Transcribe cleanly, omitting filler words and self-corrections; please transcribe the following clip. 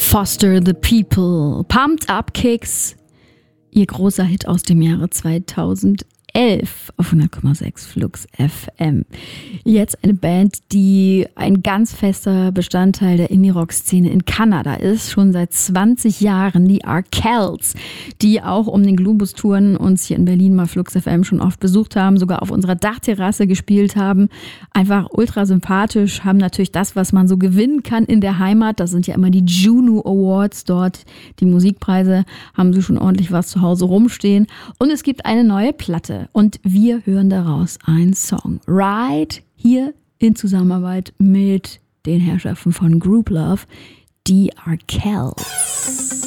Foster the People, Pumped Up Kicks, ihr großer Hit aus dem Jahre 2011 auf 100,6 Flux FM. Jetzt eine Band, die ein ganz fester Bestandteil der Indie-Rock-Szene in Kanada ist, schon seit 20 Jahren, die Arkells, die auch um den Globus touren, uns hier in Berlin mal Flux FM schon oft besucht haben, sogar auf unserer Dachterrasse gespielt haben. Einfach ultra sympathisch, haben natürlich das, was man so gewinnen kann in der Heimat. Das sind ja immer die Juno Awards dort, die Musikpreise, haben sie schon ordentlich was zu Hause rumstehen. Und es gibt eine neue Platte und wir hören daraus einen Song. Ride, hier in Zusammenarbeit mit den Herrschaften von Group Love, die Arkells.